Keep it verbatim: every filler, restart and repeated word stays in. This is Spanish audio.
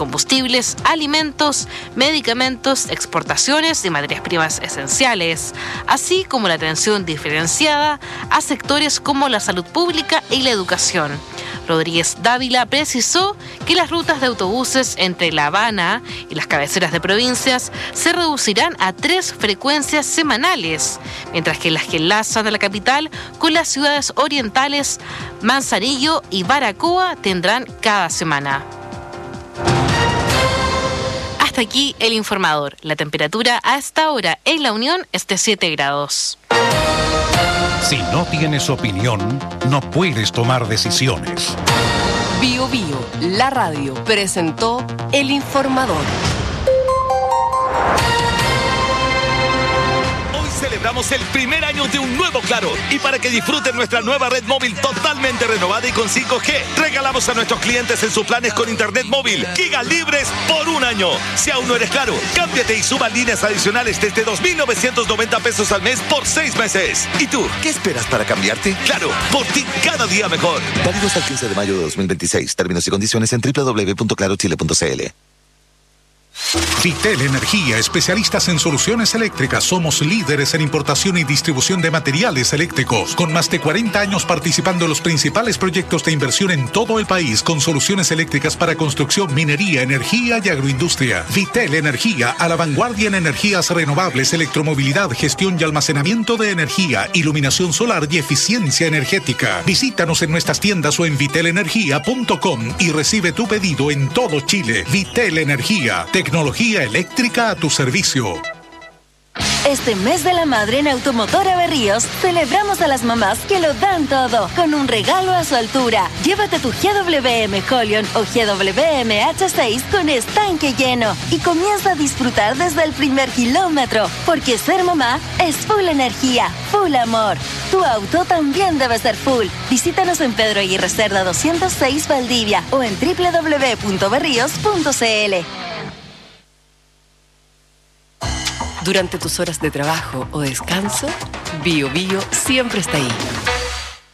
combustibles, alimentos, medicamentos, exportaciones de materias primas esenciales, así como la atención diferenciada a sectores como la salud pública y la educación. Rodríguez Dávila precisó que las rutas de autobuses entre La Habana y las cabeceras de provincias se reducirán a tres frecuencias semanales, mientras que las que enlazan a la capital con las ciudades orientales Manzanillo y Baracoa tendrán cada semana. Hasta aquí el informador. La temperatura a esta hora en La Unión es de siete grados. Si no tienes opinión, no puedes tomar decisiones. Bio Bio, la radio, presentó El Informador. Celebramos el primer año de un nuevo Claro, y para que disfruten nuestra nueva red móvil totalmente renovada y con cinco G, regalamos a nuestros clientes en sus planes con internet móvil gigas libres por un año. Si aún no eres Claro, cámbiate y suba líneas adicionales desde dos mil novecientos noventa pesos al mes por seis meses. ¿Y tú, qué esperas para cambiarte? Claro, por ti cada día mejor. Válido hasta el quince de mayo de dos mil veintiséis. Términos y condiciones en doble u doble u doble u punto claro chile punto c l. Vitel Energía, especialistas en soluciones eléctricas. Somos líderes en importación y distribución de materiales eléctricos, con más de cuarenta años participando en los principales proyectos de inversión en todo el país, con soluciones eléctricas para construcción, minería, energía y agroindustria. Vitel Energía, a la vanguardia en energías renovables, electromovilidad, gestión y almacenamiento de energía, iluminación solar y eficiencia energética. Visítanos en nuestras tiendas o en vitel energía punto com y recibe tu pedido en todo Chile. Vitel Energía, tecnología eléctrica a tu servicio. Este mes de la madre en Automotora Berríos celebramos a las mamás que lo dan todo con un regalo a su altura. Llévate tu G W M Holion o G W M H seis con estanque lleno y comienza a disfrutar desde el primer kilómetro, porque ser mamá es full energía, full amor. Tu auto también debe ser full. Visítanos en Pedro Aguirre Cerda doscientos seis Valdivia o en doble u doble u doble u punto berríos punto c l. Durante tus horas de trabajo o descanso, Bio Bio siempre está ahí,